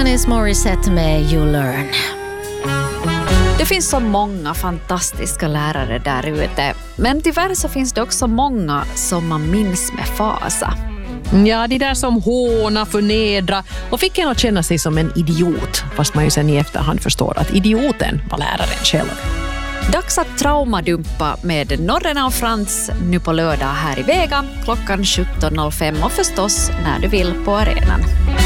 Alanis Morissette med You Learn. Det finns så många fantastiska lärare där ute. Men tyvärr så finns det också många som man minns med fasa. Ja, de där som håna, förnedra och fick en att känna sig som en idiot. Fast man ju sen i efterhand förstår att idioten var läraren själv. Dags att traumadumpa med Norrena och Frans nu på lördag här i Vega klockan 17.05 och förstås när du vill på arenan.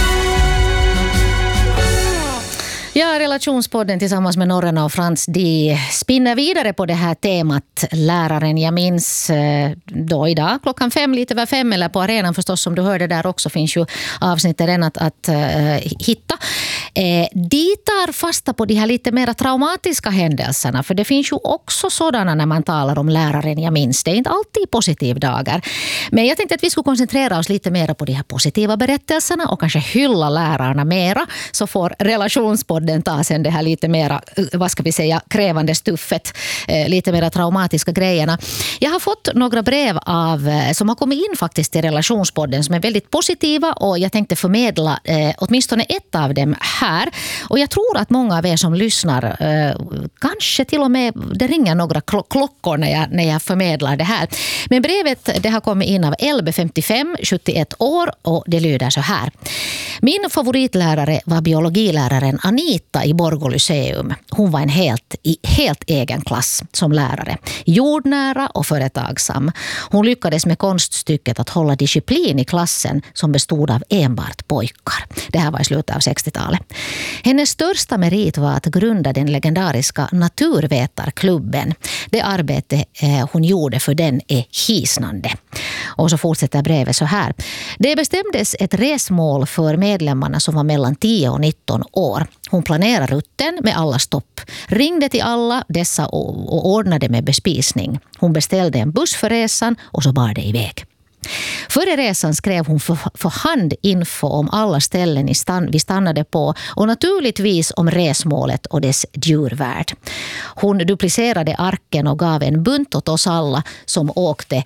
Ja, Relationspodden tillsammans med Norrena och Frans, de spinner vidare på det här temat läraren. Jag minns då idag klockan 5, lite över 5 eller på arenan förstås, som du hörde där också finns ju avsnittet redan att hitta. De tar fasta på de här lite mer traumatiska händelserna, för det finns ju också sådana när man talar om läraren. Jag minns, det är inte alltid positiva dagar. Men jag tänkte att vi skulle koncentrera oss lite mer på de här positiva berättelserna och kanske hylla lärarna mera, så får Relationspodden ta sen det här lite mera, vad ska vi säga, krävande stuffet, lite mera traumatiska grejerna. Jag har fått några brev som har kommit in faktiskt till Relationspodden som är väldigt positiva, och jag tänkte förmedla åtminstone ett av dem här. Och jag tror att många av er som lyssnar, kanske till och med det ringer några klockor när jag förmedlar det här. Men brevet, det har kommit in av Elbe 55, 71 år, och det lyder så här. Min favoritlärare var biologiläraren Anita i Borgå Lyceum. Hon var en helt egen klass som lärare. Jordnära och företagsam. Hon lyckades med konststycket att hålla disciplin i klassen som bestod av enbart pojkar. Det här var i slutet av 60-talet. Hennes största merit var att grunda den legendariska naturvetarklubben. Det arbete hon gjorde för den är hisnande. Och så fortsätter brevet så här. Det bestämdes ett resmål för medlemmarna som var mellan 10 och 19 år. Hon planerade rutten med alla stopp. Ringde till alla dessa och ordnade med bespisning. Hon beställde en buss för resan och så bar det iväg. Före resan skrev hon för hand info om alla ställen vi stannade på och naturligtvis om resmålet och dess djurvärld. Hon duplicerade arken och gav en bunt åt oss alla som åkte.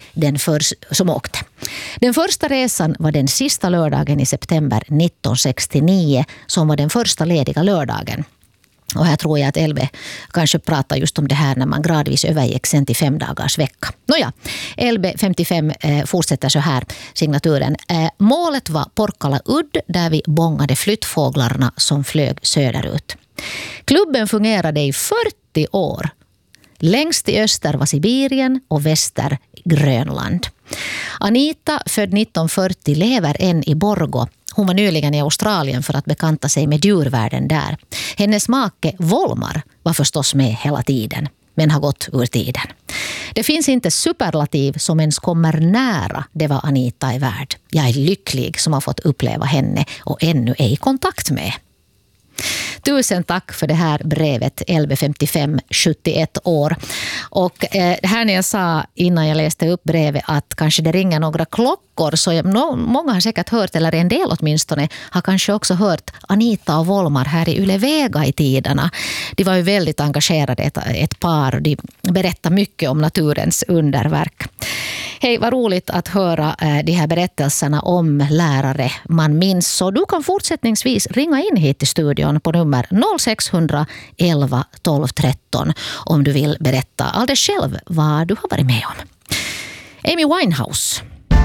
Den första resan var den sista lördagen i september 1969 som var den första lediga lördagen. Och här tror jag att Elbe kanske pratar just om det här när man gradvis övergick sen till 5 dagars vecka. Nåja, Elbe 55 fortsätter så här, signaturen. Målet var Porkkala udd där vi bångade flyttfåglarna som flög söderut. Klubben fungerade i 40 år. Längst i öster var Sibirien och väster Grönland. Anita, född 1940, lever än i Borgå. Hon var nyligen i Australien för att bekanta sig med djurvärlden där. Hennes make Volmar var förstås med hela tiden, men har gått ur tiden. Det finns inte superlativ som ens kommer nära det var Anita är värd. Jag är lycklig som har fått uppleva henne och ännu är i kontakt med. Tusen tack för det här brevet, Elbe 55, 71 år. Och här när jag sa innan jag läste upp brevet att kanske det ringer några klockor, så många har säkert hört, eller en del åtminstone, har kanske också hört Anita och Volmar här i Yle Vega i tiderna. De var ju väldigt engagerade, ett par, och de berättar mycket om naturens underverk. Hej, vad roligt att höra de här berättelserna om lärare man minns. Så du kan fortsättningsvis ringa in hit till studion på nummer 0600 11 12 13 om du vill berätta alldeles själv vad du har varit med om. Amy Winehouse.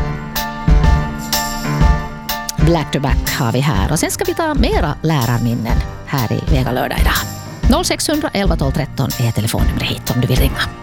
Black to back har vi här. Och sen ska vi ta mera lärarminnen här i Vega lördag idag. 0600 11 12 13 är telefonnumret hit om du vill ringa.